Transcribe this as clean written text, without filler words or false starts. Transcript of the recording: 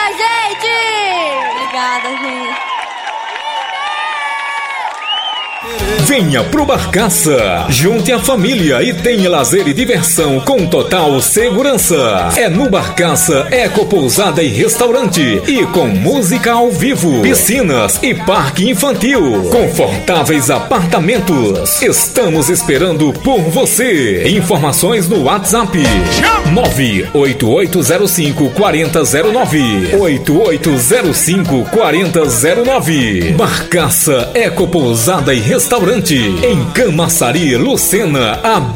gente! Obrigada, gente. Venha pro Barcaça, junte a família e tenha lazer e diversão com total segurança. É no Barcaça Ecopousada e Restaurante e com música ao vivo, piscinas e parque infantil, confortáveis apartamentos. Estamos esperando por você. Informações no WhatsApp 98805-4009 8805-4009. Barcaça Ecopousada e Restaurante em Camaçari, Lucena,